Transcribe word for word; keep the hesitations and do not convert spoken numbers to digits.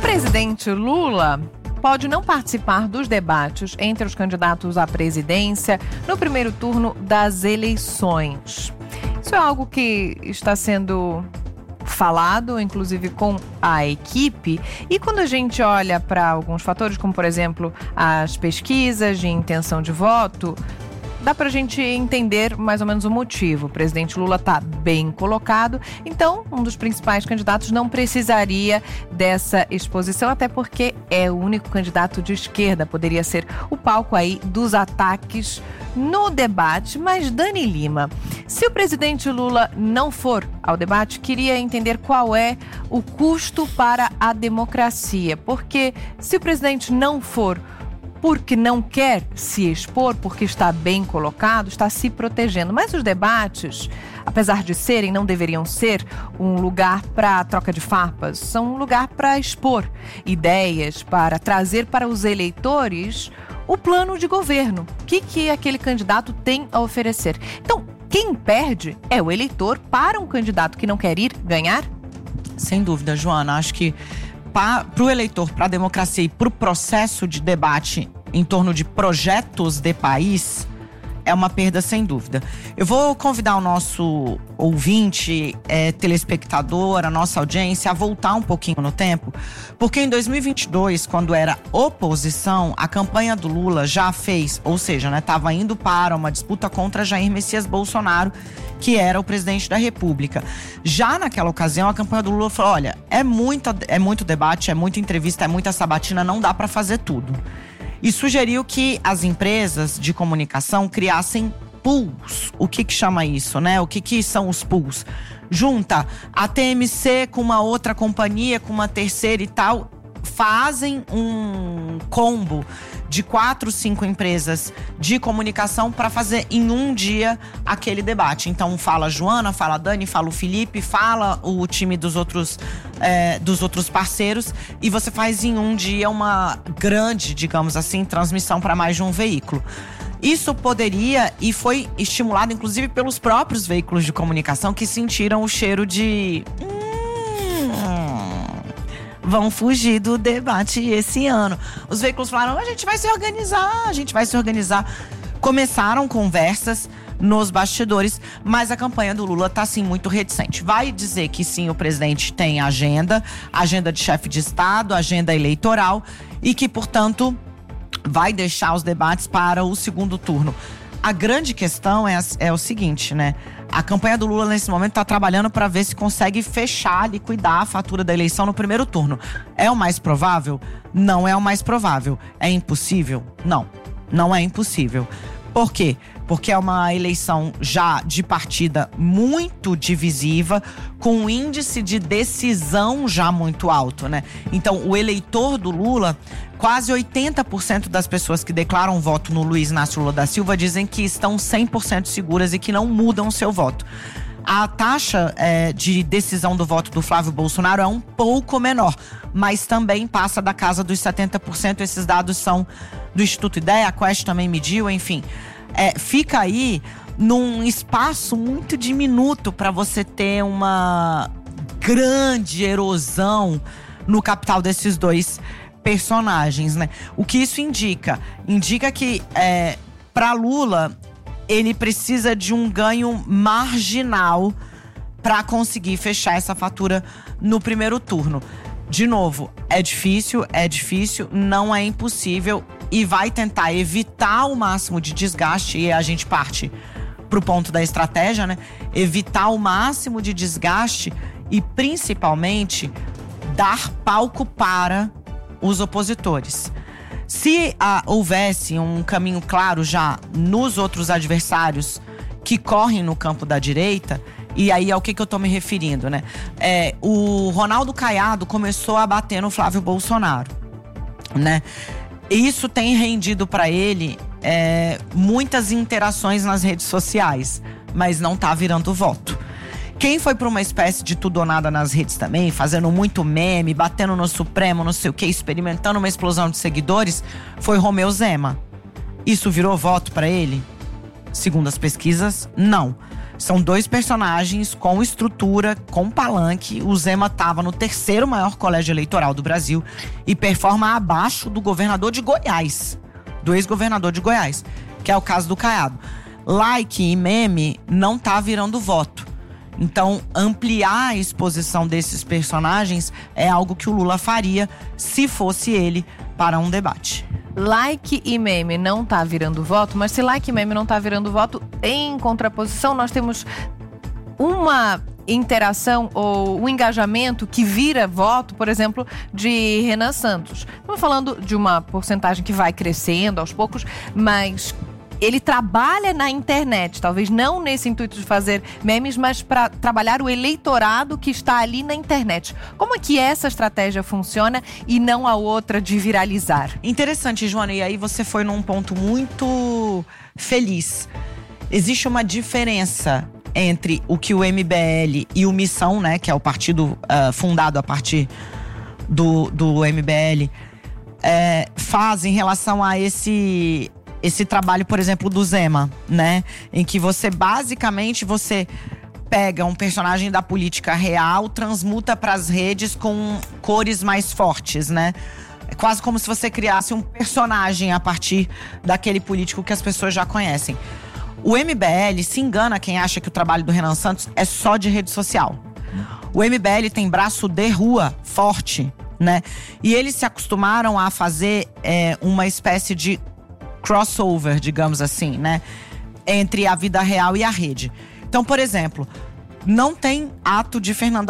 presidente Lula pode não participar dos debates entre os candidatos à presidência no primeiro turno das eleições. Isso é algo que está sendo falado, inclusive com a equipe, e quando a gente olha para alguns fatores, como por exemplo as pesquisas de intenção de voto, dá para a gente entender mais ou menos o motivo. O presidente Lula está bem colocado, então um dos principais candidatos não precisaria dessa exposição, até porque é o único candidato de esquerda, poderia ser o palco aí dos ataques no debate. Mas Dani Lima, se o presidente Lula não for ao debate, queria entender qual é o custo para a democracia, porque se o presidente não for porque não quer se expor, porque está bem colocado, está se protegendo. Mas os debates, apesar de serem, não deveriam ser um lugar para troca de farpas, são um lugar para expor ideias, para trazer para os eleitores o plano de governo. O que, que aquele candidato tem a oferecer? Então, quem perde é o eleitor para um candidato que não quer ir ganhar? Sem dúvida, Joana. Acho que para o eleitor, para a democracia e para o processo de debate em torno de projetos de país, é uma perda sem dúvida. Eu vou convidar o nosso ouvinte, é, telespectador, a nossa audiência a voltar um pouquinho no tempo, porque em dois mil e vinte e dois, quando era oposição, a campanha do Lula já fez, ou seja, né, estava indo para uma disputa contra Jair Messias Bolsonaro, que era o presidente da República. Já naquela ocasião, a campanha do Lula falou: olha, é, muita, é muito debate, é muita entrevista, é muita sabatina, não dá para fazer tudo. E sugeriu que as empresas de comunicação criassem pools. O que que chama isso, né? O que que são os pools? Junta a T M C com uma outra companhia, com uma terceira e tal, fazem um combo de quatro, cinco empresas de comunicação para fazer em um dia aquele debate. Então fala a Joana, fala a Dani, fala o Felipe, fala o time dos outros, é, dos outros parceiros, e você faz em um dia uma grande, digamos assim, transmissão para mais de um veículo. Isso poderia, e foi estimulado inclusive pelos próprios veículos de comunicação, que sentiram o cheiro de vão fugir do debate esse ano. Os veículos falaram: a gente vai se organizar, a gente vai se organizar. Começaram conversas nos bastidores, mas a campanha do Lula está assim muito reticente. Vai dizer que sim, o presidente tem agenda, agenda de chefe de Estado, agenda eleitoral, e que, portanto, vai deixar os debates para o segundo turno. A grande questão é, é o seguinte, né? A campanha do Lula, nesse momento, está trabalhando para ver se consegue fechar, liquidar a fatura da eleição no primeiro turno. É o mais provável? Não é o mais provável. É impossível? Não, não é impossível. Por quê? Porque é uma eleição já de partida muito divisiva, com um índice de decisão já muito alto, né? Então, o eleitor do Lula, quase oitenta por cento das pessoas que declaram voto no Luiz Inácio Lula da Silva dizem que estão cem por cento seguras e que não mudam o seu voto. A taxa é, de decisão do voto do Flávio Bolsonaro é um pouco menor, mas também passa da casa dos setenta por cento. Esses dados são do Instituto Ideia, a Quest também mediu, enfim. É, fica aí num espaço muito diminuto para você ter uma grande erosão no capital desses dois personagens, né? O que isso indica? Indica que é, para Lula, ele precisa de um ganho marginal para conseguir fechar essa fatura no primeiro turno. De novo, é difícil, é difícil, não é impossível, e vai tentar evitar o máximo de desgaste, e a gente parte pro ponto da estratégia, né? Evitar o máximo de desgaste e, principalmente, dar palco para os opositores. Se ah, houvesse um caminho claro já nos outros adversários que correm no campo da direita, e aí ao que, que eu tô me referindo, né? É, o Ronaldo Caiado começou a bater no Flávio Bolsonaro, né? Isso tem rendido para ele é, muitas interações nas redes sociais, mas não tá virando voto. Quem foi para uma espécie de tudo ou nada nas redes também, fazendo muito meme, batendo no Supremo, não sei o que, experimentando uma explosão de seguidores, foi Romeu Zema. Isso virou voto para ele? Segundo as pesquisas, não. São dois personagens com estrutura, com palanque. O Zema estava no terceiro maior colégio eleitoral do Brasil e performa abaixo do governador de Goiás, do ex-governador de Goiás, que é o caso do Caiado. Like e meme não tá virando voto. Então, ampliar a exposição desses personagens é algo que o Lula faria se fosse ele para um debate. Like e meme não tá virando voto, mas se like e meme não tá virando voto, em contraposição nós temos uma interação ou um engajamento que vira voto, por exemplo, de Renan Santos. Estamos falando de uma porcentagem que vai crescendo aos poucos, mas ele trabalha na internet, talvez não nesse intuito de fazer memes, mas para trabalhar o eleitorado que está ali na internet. Como é que essa estratégia funciona e não a outra de viralizar? Interessante, Joana, e aí você foi num ponto muito feliz. Existe uma diferença entre o que o M B L e o Missão, né, que é o partido uh, fundado a partir do, do M B L, é, faz em relação a esse... esse trabalho, por exemplo, do Zema, né? Em que você, basicamente, você pega um personagem da política real, transmuta para as redes com cores mais fortes, né? É quase como se você criasse um personagem a partir daquele político que as pessoas já conhecem. O M B L se engana quem acha que o trabalho do Renan Santos é só de rede social. O M B L tem braço de rua forte, né? E eles se acostumaram a fazer é, uma espécie de crossover, digamos assim, né? Entre a vida real e a rede. Então, por exemplo, não tem ato de Fernando